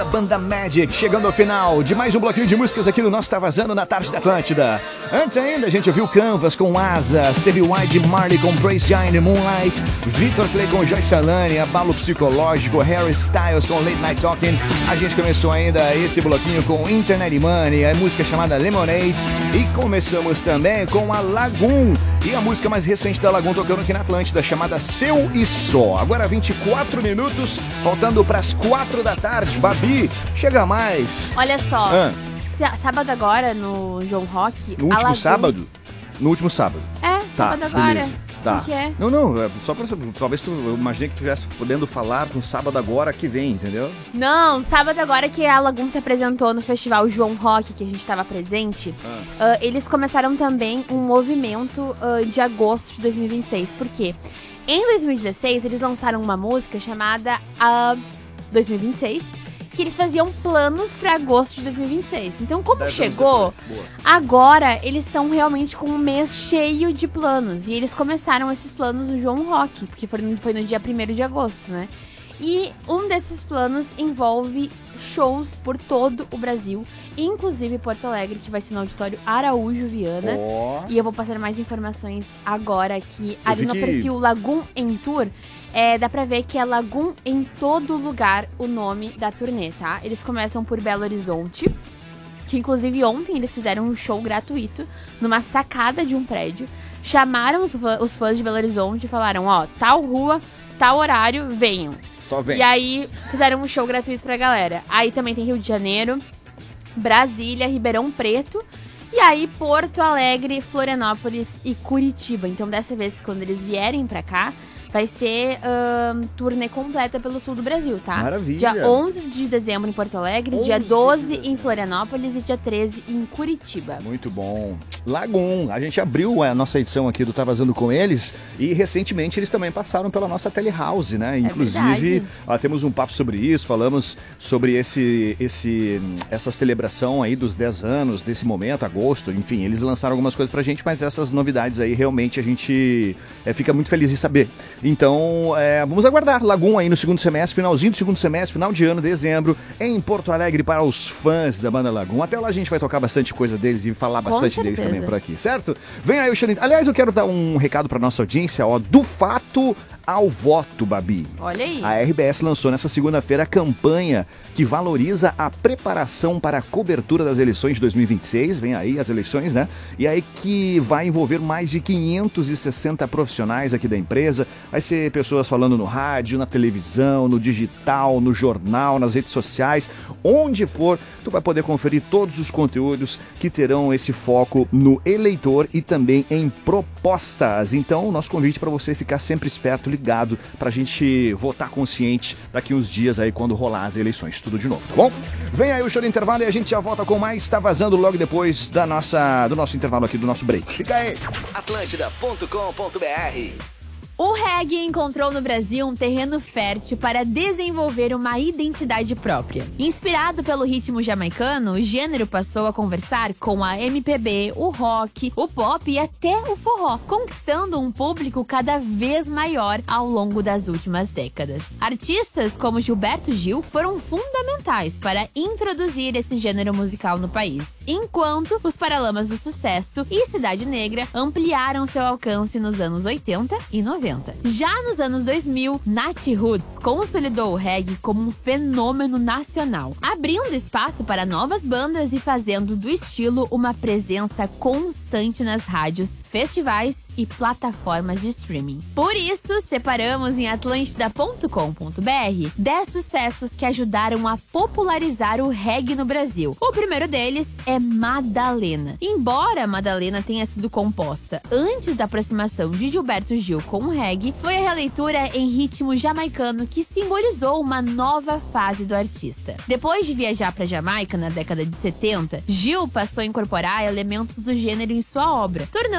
Banda Magic, chegando ao final de mais um bloquinho de músicas aqui no nosso Tá Vazando na Tarde da Atlântida. Antes ainda, a gente ouviu Canvas com Asas, teve Wide Marley com Praise Giant Moonlight, Victor Clay com Joyce Salani, Abalo Psicológico, Harry Styles com Late Night Talking. A gente começou ainda esse bloquinho com Internet Money, a música chamada Lemonade, e começamos também com a Lagoon e a música mais recente da Lagoon tocando aqui na Atlântida, chamada Seu e Só. Agora 24 minutos, faltando para as 4 da tarde. Babi, chega mais. Olha só, sábado agora no João Rock. No último sábado? No último sábado. Sábado agora. Beleza. Tá. O que é? Não, só pra talvez eu imaginei que tu estivesse podendo falar com sábado agora que vem, entendeu? Não, sábado agora que a Lagoon se apresentou no festival João Rock, que a gente estava presente, eles começaram também um movimento de agosto de 2026. Por quê? Em 2016, eles lançaram uma música chamada 2026, que eles faziam planos para agosto de 2026. Então, como chegou, agora eles estão realmente com um mês cheio de planos. E eles começaram esses planos no João Rock, porque foi no dia 1º de agosto, né? E um desses planos envolve shows por todo o Brasil, inclusive Porto Alegre, que vai ser no Auditório Araújo Viana. E eu vou passar mais informações agora aqui. Ali no perfil Lagoon em Tour, dá pra ver que é Lagoon em todo lugar o nome da turnê, tá? Eles começam por Belo Horizonte, que inclusive ontem eles fizeram um show gratuito numa sacada de um prédio. Chamaram os fãs de Belo Horizonte e falaram, tal rua, tal horário, venham. Só vem. E aí fizeram um show gratuito pra galera. Aí também tem Rio de Janeiro, Brasília, Ribeirão Preto, e aí Porto Alegre, Florianópolis e Curitiba. Então dessa vez, quando eles vierem pra cá, vai ser turnê completa pelo sul do Brasil, tá? Maravilha. Dia 11 de dezembro em Porto Alegre, dia 12 em Florianópolis e dia 13 em Curitiba. Muito bom. Lagoon, a gente abriu a nossa edição aqui do Tá Vazando com eles e recentemente eles também passaram pela nossa telehouse, né? Inclusive, temos um papo sobre isso, falamos sobre essa celebração aí dos 10 anos, desse momento, agosto, enfim, eles lançaram algumas coisas pra gente, mas essas novidades aí realmente a gente fica muito feliz de saber. Então, vamos aguardar Lagoon aí no segundo semestre, finalzinho do segundo semestre, final de ano, dezembro, em Porto Alegre para os fãs da banda Lagoon. Até lá a gente vai tocar bastante coisa deles e falar bastante deles também por aqui, certo? Vem aí o Xanin. Aliás, eu quero dar um recado para nossa audiência, do fato ao voto, Babi. Olha aí. A RBS lançou nessa segunda-feira a campanha que valoriza a preparação para a cobertura das eleições de 2026, vem aí as eleições, né? E aí que vai envolver mais de 560 profissionais aqui da empresa, vai ser pessoas falando no rádio, na televisão, no digital, no jornal, nas redes sociais, onde for, tu vai poder conferir todos os conteúdos que terão esse foco no eleitor e também em propostas. Então, o nosso convite para você ficar sempre esperto, ligado, pra gente votar consciente daqui uns dias aí quando rolar as eleições. Tudo de novo, tá bom? Vem aí o show do intervalo e a gente já volta com mais Tá Vazando logo depois do nosso intervalo aqui, do nosso break. Fica aí! Atlântida.com.br. O reggae encontrou no Brasil um terreno fértil para desenvolver uma identidade própria. Inspirado pelo ritmo jamaicano, o gênero passou a conversar com a MPB, o rock, o pop e até o forró, conquistando um público cada vez maior ao longo das últimas décadas. Artistas como Gilberto Gil foram fundamentais para introduzir esse gênero musical no país, enquanto os Paralamas do Sucesso e Cidade Negra ampliaram seu alcance nos anos 80 e 90. Já nos anos 2000, Nath Roots consolidou o reggae como um fenômeno nacional, abrindo espaço para novas bandas e fazendo do estilo uma presença constante nas rádios, festivais e plataformas de streaming. Por isso, separamos em Atlântida.com.br 10 sucessos que ajudaram a popularizar o reggae no Brasil. O primeiro deles é Madalena. Embora Madalena tenha sido composta antes da aproximação de Gilberto Gil com o reggae, foi a releitura em ritmo jamaicano que simbolizou uma nova fase do artista. Depois de viajar para Jamaica na década de 70, Gil passou a incorporar elementos do gênero em sua obra, tornando